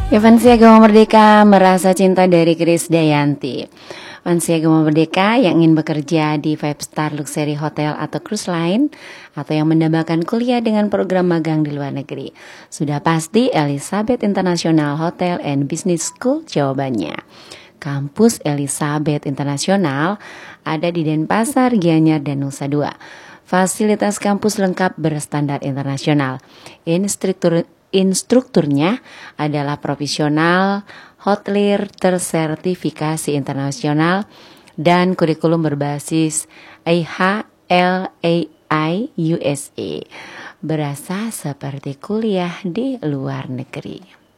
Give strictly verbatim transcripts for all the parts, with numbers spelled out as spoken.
Fansi Agama Merdeka merasa cinta dari Krisdayanti. Fansi Agama Merdeka yang ingin bekerja di five star luxury hotel atau cruise line, atau yang mendambakan kuliah dengan program magang di luar negeri, sudah pasti Elizabeth International Hotel and Business School jawabannya. Kampus Elizabeth International ada di Denpasar, Gianyar, dan Nusa Dua. Fasilitas kampus lengkap berstandar internasional. Instruktur Instrukturnya adalah profesional, hotelier tersertifikasi internasional, dan kurikulum berbasis I H L A I U S A. Berasa seperti kuliah di luar negeri.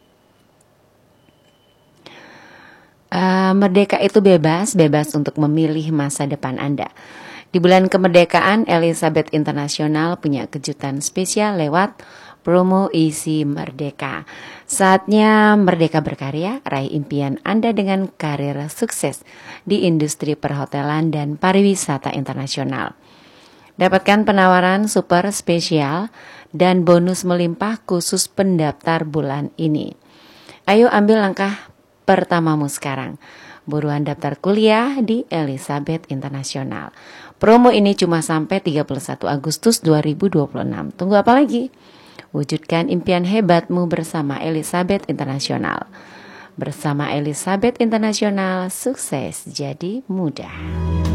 Uh, merdeka itu bebas, bebas untuk memilih masa depan Anda. Di bulan kemerdekaan, Elizabeth International punya kejutan spesial lewat promo isi Merdeka. Saatnya Merdeka berkarya, raih impian Anda dengan karir sukses di industri perhotelan dan pariwisata internasional. Dapatkan penawaran super spesial dan bonus melimpah khusus pendaftar bulan ini. Ayo ambil langkah pertamamu sekarang. Buruan daftar kuliah di Elizabeth International. Promo ini cuma sampai tiga puluh satu Agustus dua ribu dua puluh enam. Tunggu apa lagi? Wujudkan impian hebatmu bersama Elizabeth International. Bersama Elizabeth International, sukses jadi mudah.